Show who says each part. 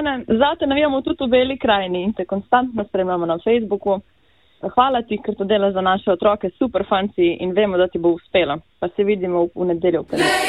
Speaker 1: Bojana, zate navijamo tudi v Beli krajini in te konstantno spremljamo na Facebooku. Hvala ti, ker to delaš za naše otroke, super fanci in vemo, da ti bo uspelo. Pa se vidimo v nedeljo.